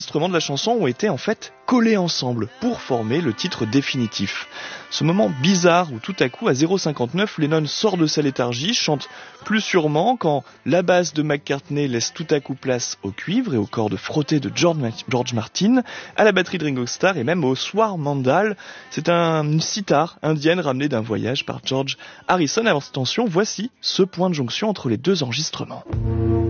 instruments de la chanson ont été en fait collés ensemble pour former le titre définitif. Ce moment bizarre où tout à coup, à 0,59, Lennon sort de sa léthargie, chante plus sûrement quand la basse de McCartney laisse tout à coup place au cuivre et aux cordes frottées de George Martin, à la batterie de Ringo Starr et même au swar mandal. C'est une sitar indienne ramenée d'un voyage par George Harrison. Attention, voici ce point de jonction entre les deux enregistrements.